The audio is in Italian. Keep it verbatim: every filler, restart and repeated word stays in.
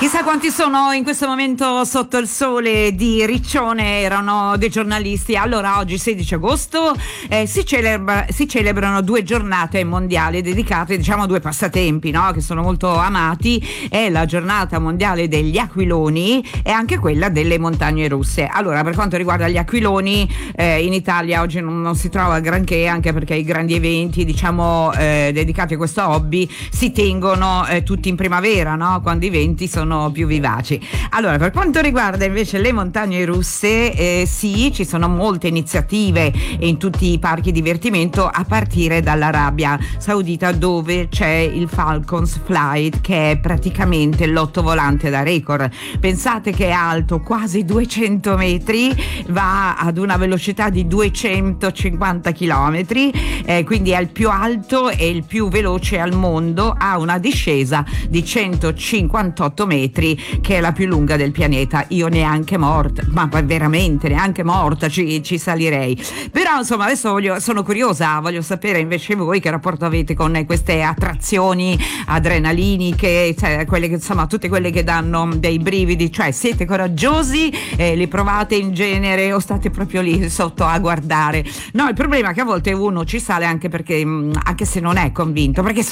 Chissà quanti sono in questo momento sotto il sole di Riccione, erano dei giornalisti. Allora, oggi sedici agosto eh, si, celebra, si celebrano due giornate mondiali dedicate, diciamo, a due passatempi, no? Che sono molto amati. È la giornata mondiale degli aquiloni e anche quella delle montagne russe. Allora, per quanto riguarda gli aquiloni, eh, in Italia oggi non, non si trova granché, anche perché i grandi eventi, diciamo, eh, dedicati a questo hobby si tengono eh, tutti in primavera, no? Quando i venti sono più vivaci. Allora, per quanto riguarda invece le montagne russe, eh, sì, ci sono molte iniziative in tutti i parchi divertimento, a partire dall'Arabia Saudita, dove c'è il Falcons Flight, che è praticamente l'ottovolante da record. Pensate che è alto quasi duecento metri, va ad una velocità di duecentocinquanta chilometri, eh, quindi è il più alto e il più veloce al mondo, ha una discesa di centocinquantotto metri, che è la più lunga del pianeta. Io neanche morta, ma veramente neanche morta ci, ci salirei. Però insomma, adesso voglio, sono curiosa, voglio sapere invece voi che rapporto avete con queste attrazioni adrenaliniche, cioè quelle che, insomma, tutte quelle che danno dei brividi. Cioè, siete coraggiosi, eh, li provate in genere o state proprio lì sotto a guardare? No, il problema è che a volte uno ci sale anche perché, anche se non è convinto, perché